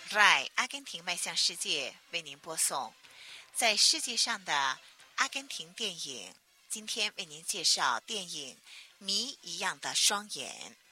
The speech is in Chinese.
RAI 阿根廷迈向世界为您播送在世界上的阿根廷电影。今天为您介绍电影《谜一样的双眼》。